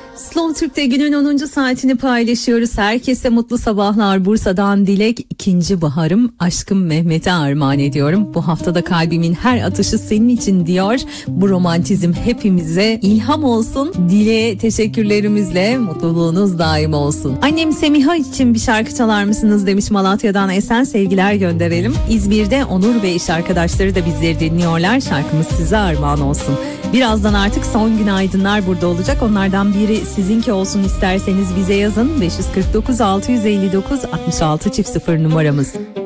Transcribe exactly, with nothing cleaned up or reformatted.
Slow Türk'te günün onuncu saatini paylaşıyoruz. Herkese mutlu sabahlar. Bursa'dan Dilek, ikinci baharım, aşkım Mehmet'e armağan ediyorum. Bu haftada kalbimin her atışı senin için diyor. Bu romantizm hepimize ilham olsun. Dilek'e teşekkürlerimizle mutluluğunuz daim olsun. Annem Semiha için bir şarkı çalar mısınız demiş, Malatya'dan Esen sevgiler gönderelim. İzmir'de Onur ve iş arkadaşları da bizleri dinliyorlar. Şarkımız size armağan olsun. Birazdan artık son günaydınlar burada olacak. Onlardan biri sizinki olsun isterseniz bize yazın. beş yüz kırk dokuz altı yüz elli dokuz altmış altı çift sıfır numaramız.